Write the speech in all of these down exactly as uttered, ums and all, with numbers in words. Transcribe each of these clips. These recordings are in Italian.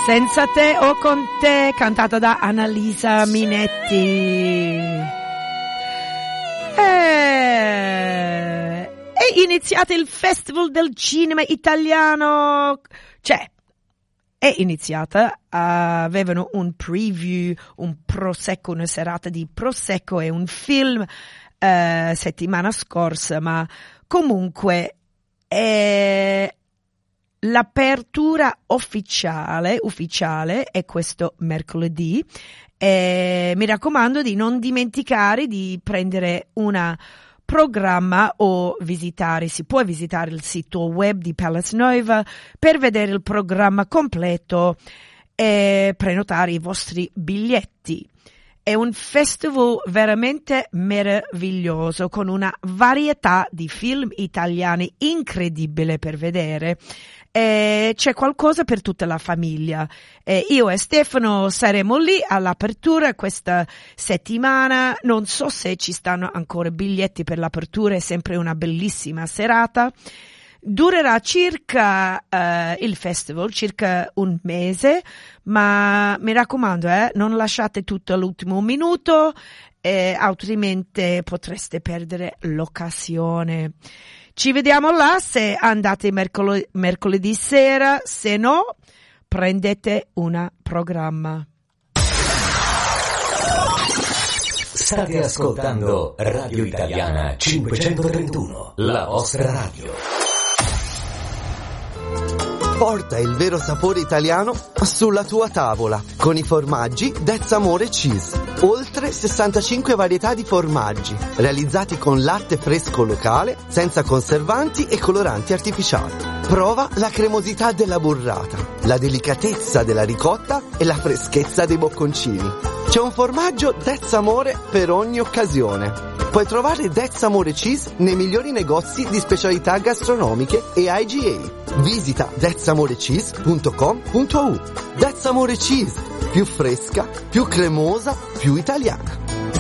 Senza te o con te, cantata da Annalisa Minetti. E... è iniziato il Festival del Cinema Italiano, cioè è iniziata, avevano un preview, un prosecco, una serata di prosecco e un film eh, settimana scorsa, ma comunque è l'apertura ufficiale, ufficiale è questo mercoledì. E mi raccomando di non dimenticare di prendere una programma o visitare, si può visitare il sito web di Palace Nova per vedere il programma completo e prenotare i vostri biglietti. È un festival veramente meraviglioso con una varietà di film italiani incredibile per vedere. E c'è qualcosa per tutta la famiglia. E io e Stefano saremo lì all'apertura questa settimana. Non so se ci stanno ancora biglietti per l'apertura, è sempre una bellissima serata. Durerà circa uh, il festival, circa un mese, ma mi raccomando, eh, non lasciate tutto all'ultimo minuto, eh, altrimenti potreste perdere l'occasione. Ci vediamo là se andate mercol- mercoledì sera, se no prendete una programma. State ascoltando Radio Italiana cinquecentotrentuno, la vostra radio. Porta il vero sapore italiano sulla tua tavola con i formaggi That's Amore Cheese. Oltre sessantacinque varietà di formaggi realizzati con latte fresco locale, senza conservanti e coloranti artificiali. Prova la cremosità della burrata, la delicatezza della ricotta e la freschezza dei bocconcini. C'è un formaggio That's Amore per ogni occasione. Puoi trovare That's Amore Cheese nei migliori negozi di specialità gastronomiche e I G A. Visita that's amore cheese punto com punto u. That's Amore Cheese, più fresca, più cremosa, più italiana.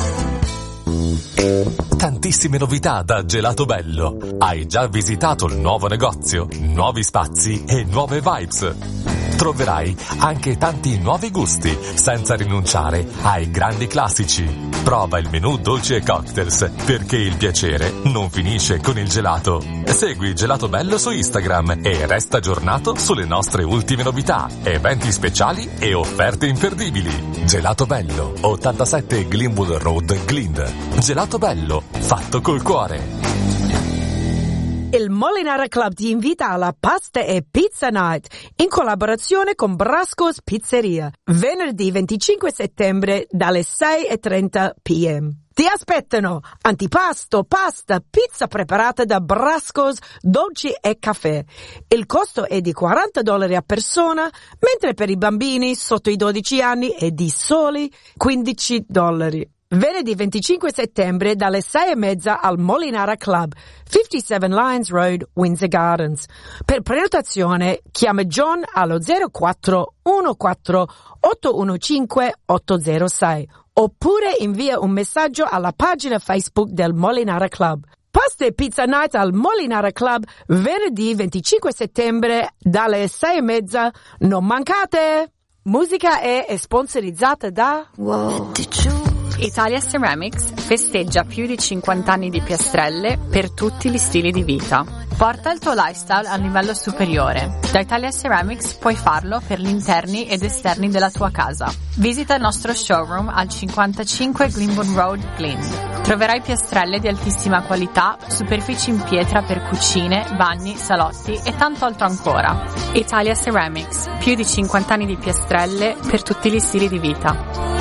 Tantissime novità da Gelato Bello. Hai già visitato il nuovo negozio, nuovi spazi e nuove vibes? Troverai anche tanti nuovi gusti senza rinunciare ai grandi classici. Prova il menù dolci e cocktails, perché il piacere non finisce con il gelato. Segui Gelato Bello su Instagram e resta aggiornato sulle nostre ultime novità, eventi speciali e offerte imperdibili. Gelato Bello, ottantasette Glenwood Road, Glynde. Gelato Bello, fatto col cuore. Il Molinara Club ti invita alla Pasta e Pizza Night in collaborazione con Brasco's Pizzeria, venerdì venticinque settembre dalle sei e trenta p m. Ti aspettano antipasto, pasta, pizza preparata da Brasco's, dolci e caffè. Il costo è di quaranta dollari a persona, mentre per i bambini sotto i dodici anni è di soli quindici dollari. Venerdì venticinque settembre dalle sei e mezza al Molinara Club, cinquantasette Lions Road, Windsor Gardens. Per prenotazione chiama John allo zero quattro uno quattro otto uno cinque otto zero sei oppure invia un messaggio alla pagina Facebook del Molinara Club. Pasta e Pizza Night al Molinara Club venerdì venticinque settembre dalle sei e mezza. Non mancate! Musica è sponsorizzata da Wow. Italia Ceramics festeggia più di cinquanta anni di piastrelle per tutti gli stili di vita. Porta il tuo lifestyle a livello superiore. Da Italia Ceramics puoi farlo per gli interni ed esterni della tua casa. Visita il nostro showroom al cinquantacinque Glenwood Road, Glynde. Troverai piastrelle di altissima qualità, superfici in pietra per cucine, bagni, salotti e tanto altro ancora. Italia Ceramics, più di cinquanta anni di piastrelle per tutti gli stili di vita.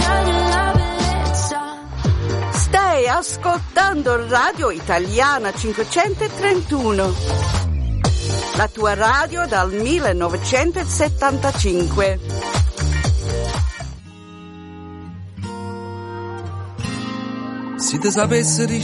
Stai ascoltando Radio Italiana cinquecentotrentuno, la tua radio dal millenovecentosettantacinque. Si te sapesse